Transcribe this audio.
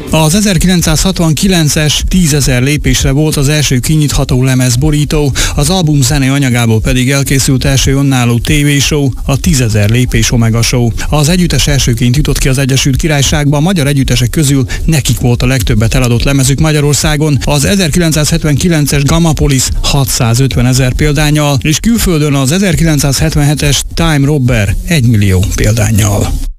Az 1969-es 10 000 lépésre volt az első kinyitható lemezborító, az album zene anyagából pedig elkészült első önálló tévéshow, a 10 000 lépés Omega Show. Az együttes elsőként jutott ki az Egyesült Királyságba, a magyar együttesek közül nekik volt a legtöbbet eladott lemezük Magyarországon, az 1979-es Gammapolis 650 000 példánnyal, és külföldön az 1977-es Time Robber 1 millió példánnyal.